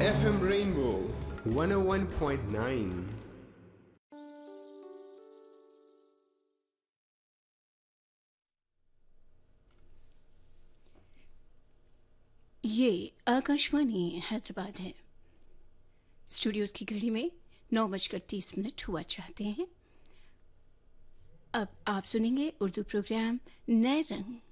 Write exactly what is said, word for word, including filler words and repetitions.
F M Rainbow one oh one point nine. ये आकाशवाणी हैदराबाद है। Studios की घड़ी में नौ बजकर तीस मिनट हुआ चाहते हैं। अब आप सुनेंगे उर्दू प्रोग्राम नए रंग।